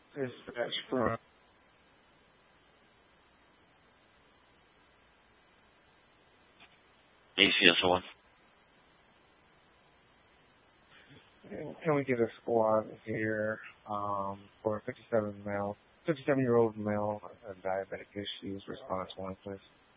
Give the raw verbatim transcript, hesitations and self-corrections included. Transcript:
Dispatch from A C S one. Can we get a squad here um, for a fifty-seven male, fifty-seven year old male, uh, diabetic issues? Response one, please.